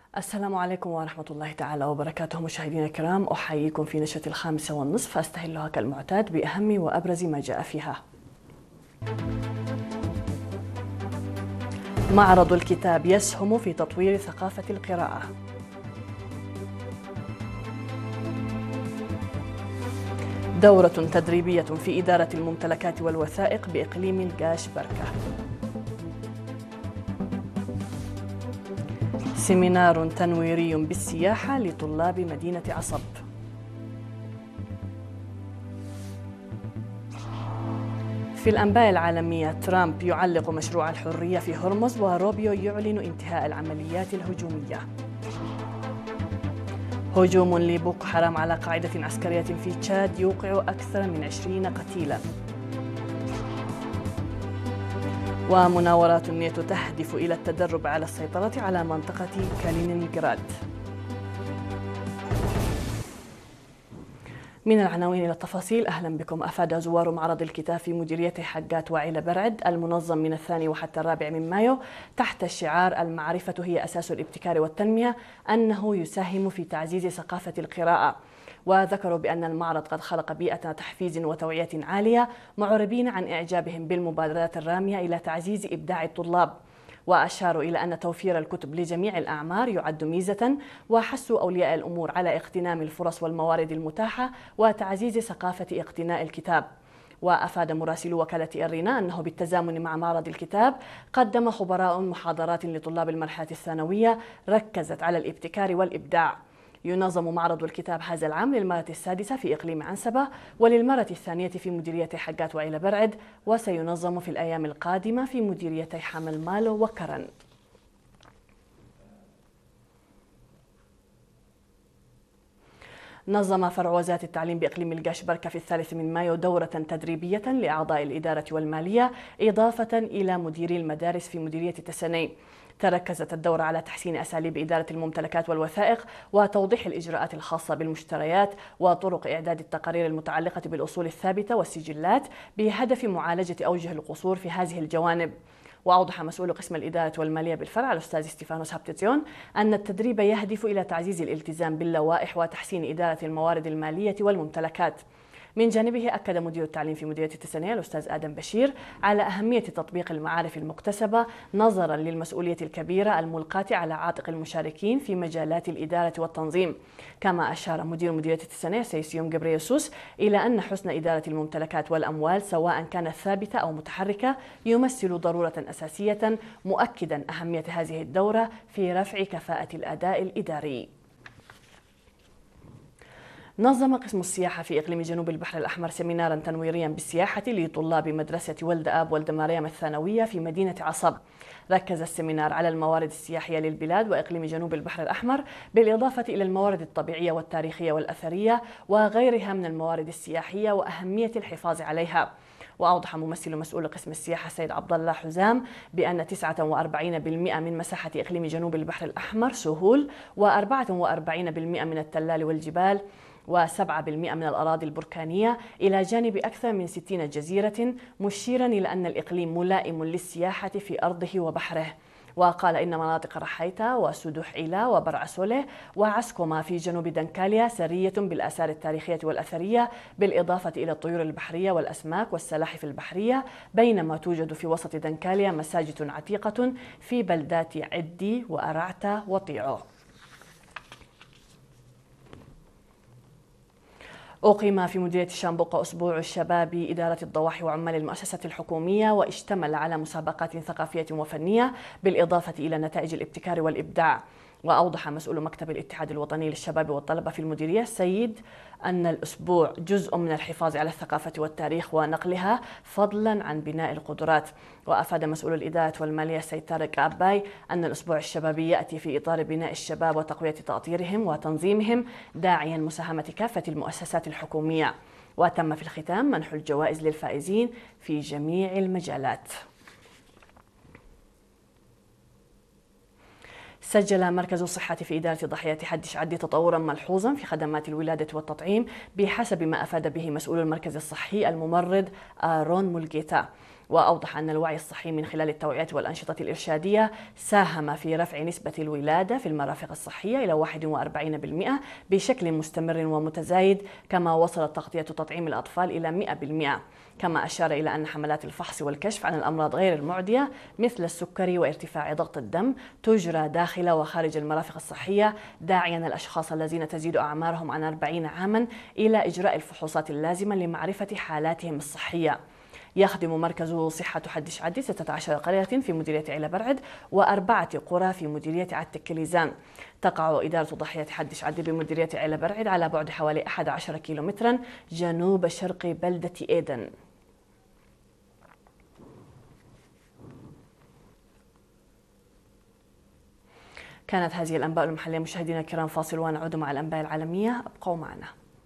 السلام عليكم ورحمة الله تعالى وبركاته. مشاهدينا الكرام، أحييكم في نشرة 5:30، أستهلها كالمعتاد بأهم وأبرز ما جاء فيها. معرض الكتاب يسهم في تطوير ثقافة القراءة. دورة تدريبية في إدارة الممتلكات والوثائق بإقليم القاش بركة. سيمينار تنويري بالسياحة لطلاب مدينة عصب. في الأنباء العالمية، ترامب يعلق مشروع الحرية في هرمز، وروبيو يعلن انتهاء العمليات الهجومية. هجوم لبوكو حرام على قاعدة عسكرية في تشاد يوقع أكثر من 20 قتيلا. ومناورات الناتو تهدف إلى التدرب على السيطرة على منطقة كالينينغراد. من العناوين إلى التفاصيل، أهلا بكم. أفاد زوار معرض الكتاب في مديرية حقات وعيلة برعد المنظم من 2 وحتى 4 من مايو تحت شعار المعرفة هي أساس الابتكار والتنمية أنه يساهم في تعزيز ثقافة القراءة. وذكروا بأن المعرض قد خلق بيئة تحفيز وتوعية عالية، معربين عن إعجابهم بالمبادرات الرامية إلى تعزيز إبداع الطلاب. وأشاروا إلى أن توفير الكتب لجميع الأعمار يعد ميزة، وحثوا أولياء الأمور على اغتنام الفرص والموارد المتاحة وتعزيز ثقافة اقتناء الكتاب. وأفاد مراسل وكالة الرينا أنه بالتزامن مع معرض الكتاب قدم خبراء محاضرات لطلاب المرحلة الثانوية ركزت على الابتكار والإبداع. ينظم معرض الكتاب هذا العام للمرة السادسة في إقليم عنسبة، وللمرة الثانية في مديرية حقات وعيلة برعد، وسينظم في الأيام القادمة في مديريتي حمل مالو وكرن. نظم فرع وزارة التعليم بإقليم القاش بركة في 3 من مايو دورة تدريبية لأعضاء الإدارة والمالية، إضافة إلى مديري المدارس في مديرية تسني. تركزت الدورة على تحسين أساليب إدارة الممتلكات والوثائق، وتوضيح الإجراءات الخاصة بالمشتريات، وطرق إعداد التقارير المتعلقة بالأصول الثابتة والسجلات، بهدف معالجة أوجه القصور في هذه الجوانب. وأوضح مسؤول قسم الإدارة والمالية بالفرع الأستاذ ستيفانوس هابتزيون أن التدريب يهدف إلى تعزيز الالتزام باللوائح وتحسين إدارة الموارد المالية والممتلكات. من جانبه، أكد مدير التعليم في مديرية التسنية الأستاذ آدم بشير على أهمية تطبيق المعارف المكتسبة نظرا للمسؤولية الكبيرة الملقاة على عاتق المشاركين في مجالات الإدارة والتنظيم. كما أشار مدير مديرية التسنية سيسيوم جبريسوس إلى أن حسن إدارة الممتلكات والأموال سواء كانت ثابتة أو متحركة يمثل ضرورة أساسية، مؤكدا أهمية هذه الدورة في رفع كفاءة الأداء الإداري. نظم قسم السياحة في إقليم جنوب البحر الأحمر سيمينارا تنويريا بالسياحة لطلاب مدرسة ولد آب ولد مريم الثانوية في مدينة عصب. ركز السيمينار على الموارد السياحية للبلاد وإقليم جنوب البحر الأحمر، بالإضافة إلى الموارد الطبيعية والتاريخية والأثرية وغيرها من الموارد السياحية وأهمية الحفاظ عليها. وأوضح مسؤول قسم السياحة سيد عبد الله حزام بأن 49% من مساحة إقليم جنوب البحر الأحمر سهول، و44% من التلال والجبال، و7% من الأراضي البركانية، إلى جانب أكثر من 60 جزيرة، مشيرا إلى أن الإقليم ملائم للسياحة في أرضه وبحره. وقال إن مناطق رحيتا وسدوح إيلا وبرعسوله وعسكوما في جنوب دنكاليا سرية بالآثار التاريخية والأثرية، بالإضافة إلى الطيور البحرية والأسماك والسلاحف البحرية، بينما توجد في وسط دنكاليا مساجد عتيقة في بلدات عدي وأرعتا وطيعو. أقيم في مديرية شامبوقة أسبوع الشباب إدارة الضواحي وعمال المؤسسة الحكومية، واشتمل على مسابقات ثقافية وفنية بالإضافة إلى نتائج الابتكار والإبداع. وأوضح مسؤول مكتب الاتحاد الوطني للشباب والطلبة في المديرية السيد أن الأسبوع جزء من الحفاظ على الثقافة والتاريخ ونقلها، فضلا عن بناء القدرات. وأفاد مسؤول الإدارة والمالية السيد طارق عباي أن الأسبوع الشبابي يأتي في إطار بناء الشباب وتقوية تأطيرهم وتنظيمهم، داعيا مساهمة كافة المؤسسات الحكومية. وتم في الختام منح الجوائز للفائزين في جميع المجالات. سجل مركز الصحة في إدارة ضحيات حدش عدي تطورا ملحوظا في خدمات الولادة والتطعيم، بحسب ما أفاد به مسؤول المركز الصحي الممرض آرون مولجيتا. وأوضح أن الوعي الصحي من خلال التوعية والأنشطة الإرشادية ساهم في رفع نسبة الولادة في المرافق الصحية إلى 41% بشكل مستمر ومتزايد، كما وصلت تغطية تطعيم الأطفال إلى 100%. كما أشار إلى أن حملات الفحص والكشف عن الأمراض غير المعدية مثل السكري وارتفاع ضغط الدم تجرى داخل وخارج المرافق الصحية، داعيا الأشخاص الذين تزيد أعمارهم عن 40 عاما إلى إجراء الفحوصات اللازمة لمعرفة حالاتهم الصحية. يخدم مركز صحة حدش عدي 16 قرية في مديرية عيلة برعد و4 قرى في مديرية عتك كليزان. تقع إدارة ضحية حدش عدي بمديرية عيلة برعد على بعد حوالي 11 كيلومترا جنوب شرق بلدة إيدن. كانت هذه الأنباء المحلية مشاهدينا الكرام، فاصل ونعود مع الأنباء العالمية، ابقوا معنا.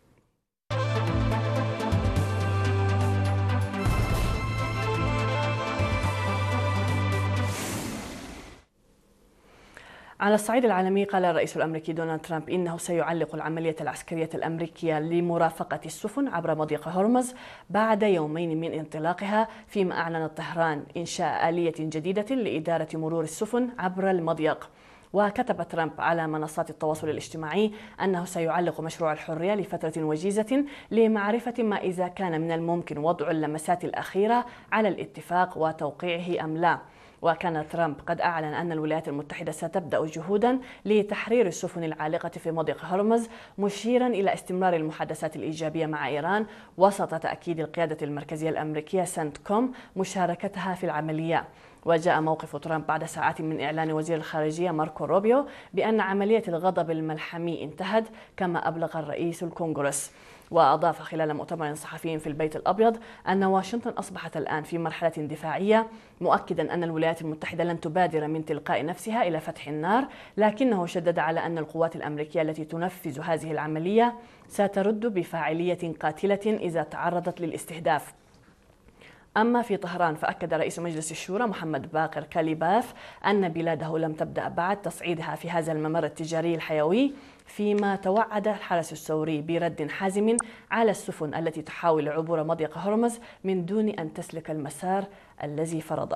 على الصعيد العالمي، قال الرئيس الأمريكي دونالد ترامب إنه سيعلق العملية العسكرية الأمريكية لمرافقة السفن عبر مضيق هرمز بعد يومين من انطلاقها، فيما أعلنت طهران إنشاء آلية جديدة لإدارة مرور السفن عبر المضيق. وكتب ترامب على منصات التواصل الاجتماعي أنه سيعلق مشروع الحرية لفترة وجيزة لمعرفة ما إذا كان من الممكن وضع اللمسات الأخيرة على الاتفاق وتوقيعه أم لا. وكان ترامب قد أعلن أن الولايات المتحدة ستبدأ جهودا لتحرير السفن العالقة في مضيق هرمز، مشيرا إلى استمرار المحادثات الإيجابية مع إيران وسط تأكيد القيادة المركزية الأمريكية سنت كوم مشاركتها في العملية. وجاء موقف ترامب بعد ساعات من إعلان وزير الخارجية ماركو روبيو بأن عملية الغضب الملحمي انتهت، كما أبلغ الرئيس الكونغرس. وأضاف خلال مؤتمر صحفي في البيت الأبيض أن واشنطن أصبحت الآن في مرحلة دفاعية، مؤكدا أن الولايات المتحدة لن تبادر من تلقاء نفسها إلى فتح النار، لكنه شدد على أن القوات الأمريكية التي تنفذ هذه العملية سترد بفاعلية قاتلة إذا تعرضت للاستهداف. أما في طهران، فأكد رئيس مجلس الشورى محمد باقر كاليباف أن بلاده لم تبدأ بعد تصعيدها في هذا الممر التجاري الحيوي، فيما توعد الحرس الثوري برد حازم على السفن التي تحاول عبور مضيق هرمز من دون أن تسلك المسار الذي فرضه.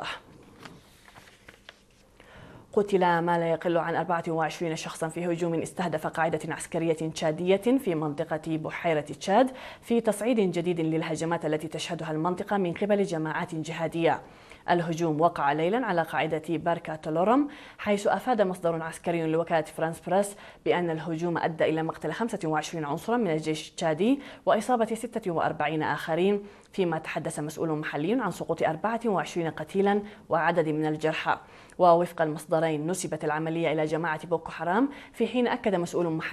قتل ما لا يقل عن 24 شخصا في هجوم استهدف قاعدة عسكرية تشادية في منطقة بحيرة تشاد، في تصعيد جديد للهجمات التي تشهدها المنطقة من قبل جماعات جهادية. الهجوم وقع ليلا على قاعدة باركا تولورم، حيث أفاد مصدر عسكري لوكالة فرانس بريس بأن الهجوم أدى إلى مقتل 25 عنصرا من الجيش التشادي وإصابة 46 آخرين، فيما تحدث مسؤول محلي عن سقوط 24 قتيلا وعدد من الجرحى. ووفق المصدرين نسبت العملية إلى جماعة بوكو حرام، في حين أكد مسؤول محلي